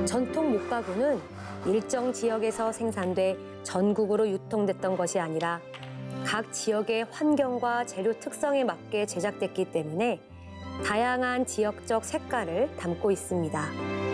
전통 목가구는 일정 지역에서 생산돼 전국으로 유통됐던 것이 아니라 각 지역의 환경과 재료 특성에 맞게 제작됐기 때문에 다양한 지역적 색깔을 담고 있습니다.